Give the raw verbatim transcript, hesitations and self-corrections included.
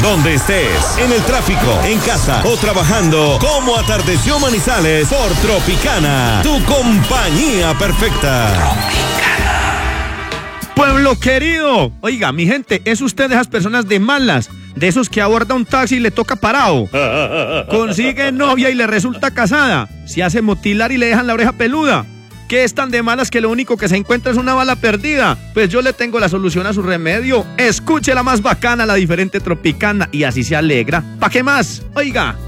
donde estés, en el tráfico, en casa o trabajando, como atardeció Manizales por Tropicana, tu compañía perfecta. Pueblo querido, oiga, mi gente, es usted de esas personas de malas, de esos que aborda un taxi y le toca parado, consigue novia y le resulta casada, se hace motilar y le dejan la oreja peluda, que es tan de malas que lo único que se encuentra es una bala perdida. Pues yo le tengo la solución a su remedio. Escuche la más bacana, la diferente Tropicana, y así se alegra. ¿Pa' qué más? Oiga.